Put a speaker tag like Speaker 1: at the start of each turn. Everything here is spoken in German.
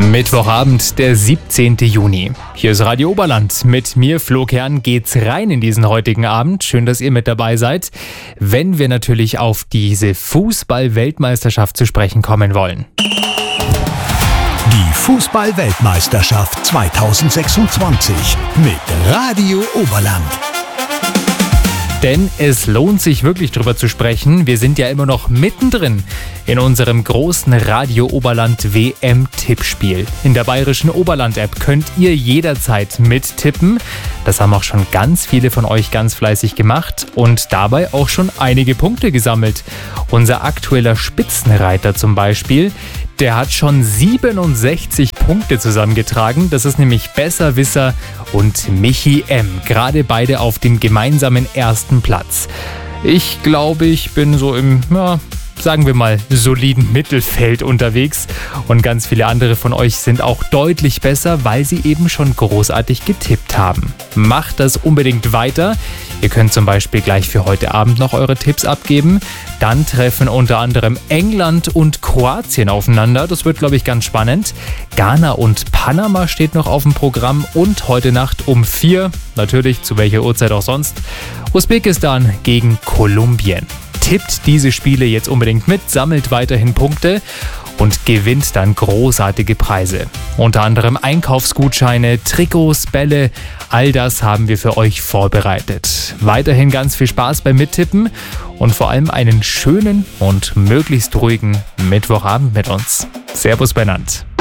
Speaker 1: Mittwochabend, der 17. Juni. Hier ist Radio Oberland. Mit mir, Flo Kern, geht's rein in diesen heutigen Abend. Schön, dass ihr mit dabei seid. Wenn wir natürlich auf diese Fußball-Weltmeisterschaft zu sprechen kommen wollen.
Speaker 2: Die Fußball-Weltmeisterschaft 2026 mit Radio Oberland.
Speaker 1: Denn es lohnt sich wirklich drüber zu sprechen. Wir sind ja immer noch mittendrin in unserem großen Radio Oberland WM-Tippspiel. In der Bayerischen Oberland-App könnt ihr jederzeit mittippen. Das haben auch schon ganz viele von euch ganz fleißig gemacht und dabei auch schon einige Punkte gesammelt. Unser aktueller Spitzenreiter zum Beispiel, der hat schon 67 Punkte zusammengetragen. Das ist nämlich Besserwisser und Michi M. Gerade beide auf dem gemeinsamen ersten Platz. Ich glaube, ich bin so im, sagen wir mal, soliden Mittelfeld unterwegs. Und ganz viele andere von euch sind auch deutlich besser, weil sie eben schon großartig getippt haben. Macht das unbedingt weiter. Ihr könnt zum Beispiel gleich für heute Abend noch eure Tipps abgeben. Dann treffen unter anderem England und Kroatien aufeinander. Das wird, glaube ich, ganz spannend. Ghana und Panama steht noch auf dem Programm. Und heute Nacht um 4, natürlich zu welcher Uhrzeit auch sonst, Usbekistan gegen Kolumbien. Tippt diese Spiele jetzt unbedingt mit, sammelt weiterhin Punkte und gewinnt dann großartige Preise. Unter anderem Einkaufsgutscheine, Trikots, Bälle, all das haben wir für euch vorbereitet. Weiterhin ganz viel Spaß beim Mittippen und vor allem einen schönen und möglichst ruhigen Mittwochabend mit uns. Servus benannt.